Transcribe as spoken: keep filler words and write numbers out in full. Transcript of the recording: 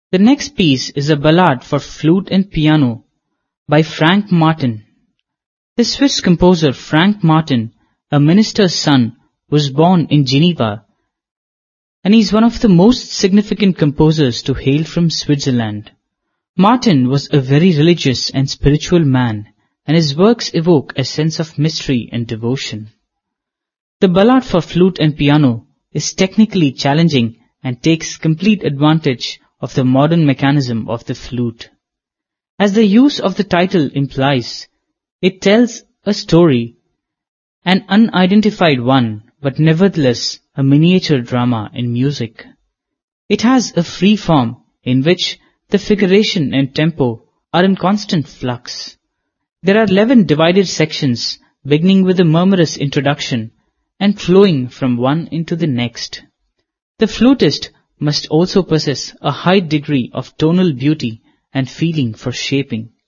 The next piece is a ballad for flute and piano by Frank Martin. The Swiss composer Frank Martin, a minister's son, was born in Geneva, and he is one of the most significant composers to hail from Switzerland. Martin was a very religious and spiritual man, and his works evoke a sense of mystery and devotion. The ballad for flute and piano is technically challenging and takes complete advantage of the modern mechanism of the flute. As the use of the title implies, it tells a story, an unidentified one, but nevertheless a miniature drama in music. It has a free form in which the figuration and tempo are in constant flux. There are eleven divided sections beginning with a murmurous introduction and flowing from one into the next. The flutist must also possess a high degree of tonal beauty and feeling for shaping.